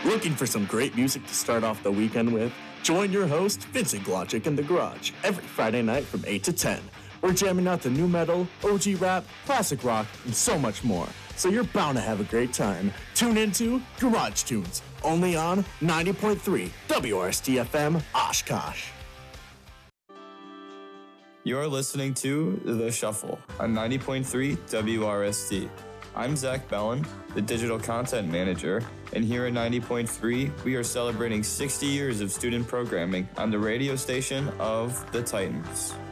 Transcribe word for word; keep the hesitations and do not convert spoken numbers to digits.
Looking for some great music to start off the weekend with? Join your host, Vincent Glotchick in the Garage, every Friday night from eight to ten. We're jamming out the new metal, O G rap, classic rock, and so much more. So you're bound to have a great time. Tune into Garage Tunes, only on ninety point three W R S T F M, Oshkosh. You're listening to The Shuffle on ninety point three W R S T. I'm Zach Bellin, the Digital Content Manager, and here at ninety point three, we are celebrating sixty years of student programming on the radio station of the Titans.